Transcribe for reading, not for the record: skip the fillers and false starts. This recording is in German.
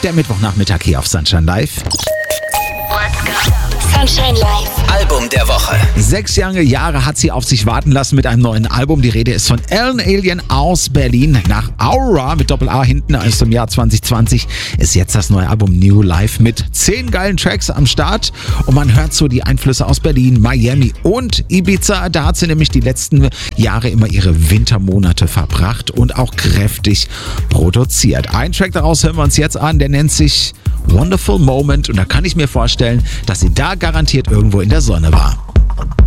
der Mittwochnachmittag hier auf Sunshine Live. Sunshine Live. Album der Woche. 6 lange Jahre hat sie auf sich warten lassen mit einem neuen Album. Die Rede ist von Ellen Allien aus Berlin. Nach Aura mit Doppel-A hinten aus dem Jahr 2020 ist jetzt das neue Album New Life mit 10 geilen Tracks am Start. Und man hört so die Einflüsse aus Berlin, Miami und Ibiza. Da hat sie nämlich die letzten Jahre immer ihre Wintermonate verbracht und auch kräftig produziert. Ein Track daraus hören wir uns jetzt an, der nennt sich Wonderful Moment. Und da kann ich mir vorstellen, dass sie da garantiert irgendwo in der Sonne war.